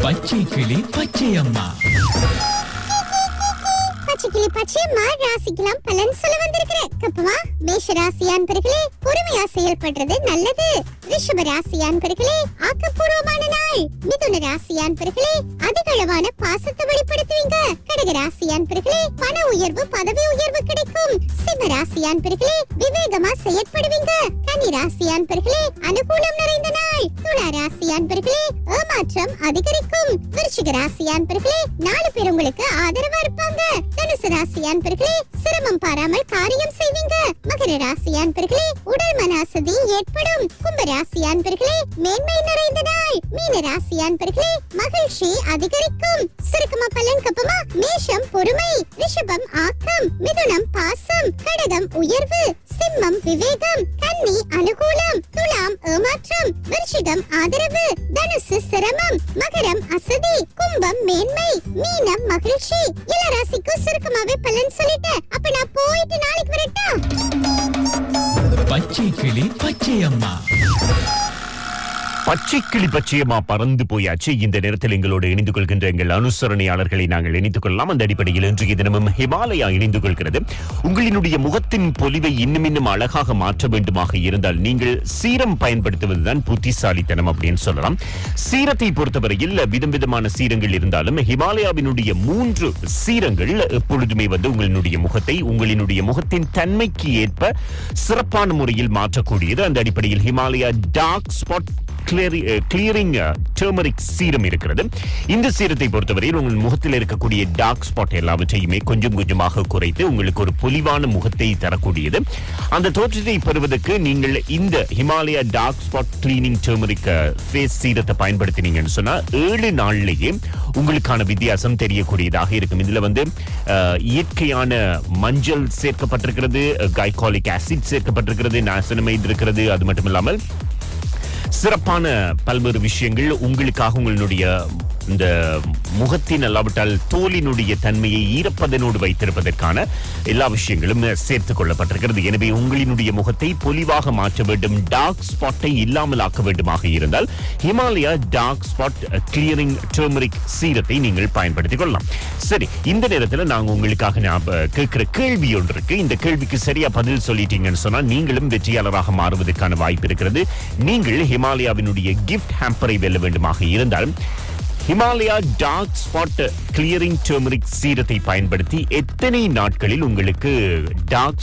பச்சை கிளி பச்சையம்மா. பச்சைக்கிளி பச்சையம்மா ராசிக்கெல்லாம் பலன் சொல்ல வந்திருக்கிறேன். கப்பமா மேஷ ராசி அன்பர்களே, பொறுமையா செயல்படுறது நல்லது. ரிஷப ராசி அன்பர்களே, ஆக்கப்பூர்வமான நாள். மிதுன ராசி அன்பர்களே, அதிக அளவான பாசத்தை வெளிப்படுத்துவீங்க. கடக ராசி அன்பர்களே, பண உயர்வு பதவி உயர்வு கிடைக்கும். சிம்ம ராசி அன்பர்களே, விவேகமா செயற்படுவீங்க. கன்னி ராசி அன்பர்களே, அனுகூலம் நிறைந்த நாள். துலா ராசி அன்பர்களே, ஏமாற்றம் அதிகரிக்கும். விருச்சிக ராசி அன்பர்களே, 4 பேர் உங்களுக்கு ஆதரவா இருப்பாங்க. தனுசு ராசி அன்பர்களே, சிரமம் பாராமல் காரியம் செய்வீங்க. மகர ராசி அன்பர்களே, உடல் மன அசதி ஏற்படும். கும்ப ராசி அன்பர்களே, மேன்மை நிறைந்த நாள். மீன ராசி அன்பர்களே, மகிழ்ச்சி அதிகரிக்கும். சுருக்கமா பலன் கப்பமா மேஷம் பொறுமை, ரிஷபம் ஆக்கம், மிதுனம் பாசம், கடகம் உயர்வு, சிம்மம் விவேகம், கன்னி அனுகூலம், துலாம் ஏமாற்றம், விருச்சிகம் ஆதரவு, தனுசு சிரமம், மகரம் அசதி, கும்பம் மேன்மை, மீனம் மகிழ்ச்சி. எல்லா ராசிக்கும் சுருக்கமாவே பலன் சொல்லிட்டேன். அப்ப நான் போயிட்டு நாளைக்கு வரட்டா? பச்சை கிளி பச்சையம்மா. பச்சை கிளி பச்சையமா பறந்து போயாச்சு. இந்த நேரத்தில் எங்களோடு இணைந்து கொள்கின்ற எங்கள் அனுசரணையாளர்களை நாங்கள் இணைத்துக் கொள்ளலாம். அந்த அடிப்படையில் இன்றைய தினமும் ஹிமாலயா இணைந்து கொள்கிறது. உங்களினுடைய முகத்தின் பொலிவை இன்னும் அழகாக மாற்ற வேண்டுமாக இருந்தால் நீங்கள் சீரம் பயன்படுத்துவதுதான் புத்திசாலித்தனம் அப்படின்னு சொல்லலாம். சீரத்தை பொறுத்தவரையில் விதமான சீரங்கள் இருந்தாலும் ஹிமாலயாவினுடைய 3 சீரங்கள் எப்பொழுதுமே உங்களினுடைய முகத்தை உங்களினுடைய முகத்தின் தன்மைக்கு ஏற்ப சிறப்பான முறையில் மாற்றக்கூடியது. அந்த அடிப்படையில் Himalaya dark spot clearing turmeric serum இருக்கிறது. இந்த சீரத்தை பொறுத்தவரையில் உங்கள் முகத்தில் இருக்கக்கூடிய டார்க் ஸ்பாட் எல்லாவற்றையுமே கொஞ்சம் கொஞ்சமாக குறைத்து உங்களுக்கு ஒரு பொலிவான முகத்தை தரக்கூடியது. அந்த தோற்றத்தை பெறுவதற்கு நீங்கள் இந்த Himalaya dark spot cleaning turmeric face சீரத்தை பயன்படுத்தினீங்கன்னு சொன்னா 7 நாள்லயே உங்களுக்கான வித்தியாசம் தெரியக்கூடியதாக இருக்கும். இதுல இயற்கையான மஞ்சள் சேர்க்கப்பட்டிருக்கிறது, கைகாலிக் ஆசிட் சேர்க்கப்பட்டிருக்கிறது, நாசனமைட் இருக்கிறது. அது மட்டும் இல்லாமல் சிறப்பான பல்வேறு விஷயங்கள் உங்களுக்காக உங்களுடைய இந்த முகத்தின் அல்லாவிட்டால் தோலினுடைய தன்மையை ஈரப்பதனோடு வைத்திருப்பதற்கான எல்லா விஷயங்களும் சேர்த்துக் கொள்ளப்பட்டிருக்கிறது. எனவே உங்களினுடைய முகத்தை பொலிவாக மாற்ற வேண்டும், டார்க் ஸ்பாட்டை இல்லாமல் ஆக்க வேண்டுமாக இருந்தால் Himalaya dark spot clearing turmeric சீரத்தை நீங்கள் பயன்படுத்திக் கொள்ளலாம். சரி, இந்த நேரத்தில் நாங்கள் உங்களுக்காக கேட்கிற கேள்வி ஒன்று இருக்கு. இந்த கேள்விக்கு சரியா பதில் சொல்லிட்டீங்கன்னு சொன்னா நீங்களும் வெற்றியாளராக மாறுவதற்கான வாய்ப்பு இருக்கிறது. நீங்கள் ஹிமாலயாவினுடைய கிஃப்ட் ஹேம்பரை வெல்ல வேண்டுமாக இருந்தால் Himalaya dark spot clearing turmeric சீரத்தை பயன்படுத்தி எத்தனை நாட்களில் உங்களுக்கு டார்க்